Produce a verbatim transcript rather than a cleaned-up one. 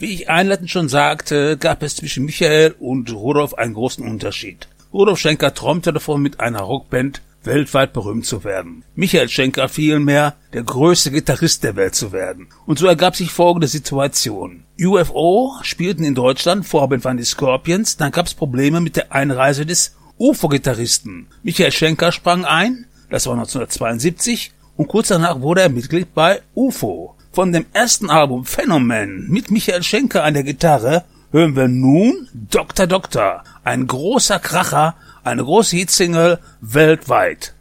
Wie ich einleitend schon sagte, gab es zwischen Michael und Rudolf einen großen Unterschied. Rudolf Schenker träumte davon, mit einer Rockband weltweit berühmt zu werden. Michael Schenker vielmehr, der größte Gitarrist der Welt zu werden. Und so ergab sich folgende Situation. U F O spielten in Deutschland, Vorbild waren die Scorpions, dann gab es Probleme mit der Einreise des U F O-Gitarristen. Michael Schenker sprang ein, das war neunzehnhundertzweiundsiebzig, und kurz danach wurde er Mitglied bei U F O. Von dem ersten Album Phänomen mit Michael Schenker an der Gitarre hören wir nun Doktor Doktor, ein großer Kracher, eine große Hitsingle weltweit.